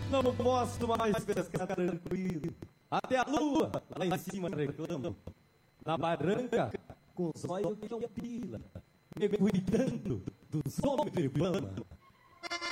Não posso mais pescar tranquilo. Até a lua, lá em cima reclamo. Na barranca, com os olhos que eu pila, me cuidando dos homens de fama.